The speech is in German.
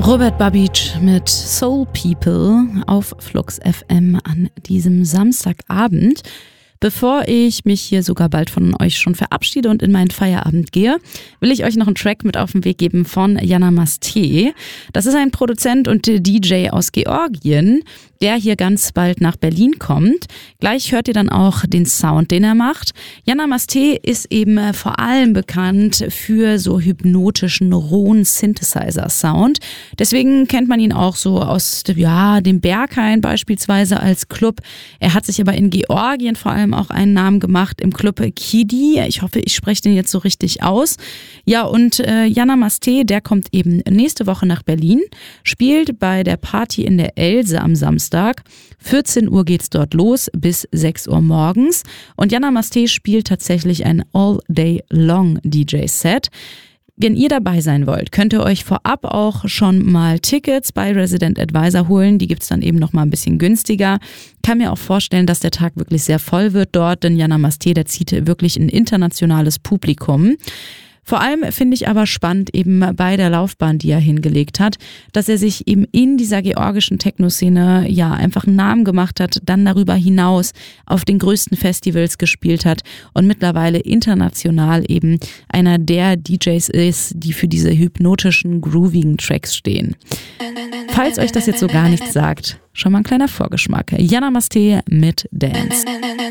Robert Babic mit Soul People auf Flux FM an diesem Samstagabend. Bevor ich mich hier sogar bald von euch schon verabschiede und in meinen Feierabend gehe, will ich euch noch einen Track mit auf den Weg geben von Jana Masté. Das ist ein Produzent und DJ aus Georgien, der hier ganz bald nach Berlin kommt. Gleich hört ihr dann auch den Sound, den er macht. Jana Masté ist eben vor allem bekannt für so hypnotischen, rohen Synthesizer-Sound. Deswegen kennt man ihn auch so aus dem Berghain beispielsweise als Club. Er hat sich aber in Georgien vor allem auch einen Namen gemacht im Club Kidi. Ich hoffe, ich spreche den jetzt so richtig aus. Ja, und Jana Masté, der kommt eben nächste Woche nach Berlin, spielt bei der Party in der Else am Samstag. 14 Uhr geht's dort los bis 6 Uhr morgens. Und Jana Masté spielt tatsächlich ein All-Day-Long DJ-Set. Wenn ihr dabei sein wollt, könnt ihr euch vorab auch schon mal Tickets bei Resident Advisor holen. Die gibt's dann eben noch mal ein bisschen günstiger. Kann mir auch vorstellen, dass der Tag wirklich sehr voll wird dort, denn Jana Masté, der zieht wirklich ein internationales Publikum. Vor allem finde ich aber spannend eben bei der Laufbahn, die er hingelegt hat, dass er sich eben in dieser georgischen Techno-Szene einfach einen Namen gemacht hat, dann darüber hinaus auf den größten Festivals gespielt hat und mittlerweile international eben einer der DJs ist, die für diese hypnotischen, groovigen Tracks stehen. Falls euch das jetzt so gar nichts sagt, schon mal ein kleiner Vorgeschmack. Jana Masté mit Dance.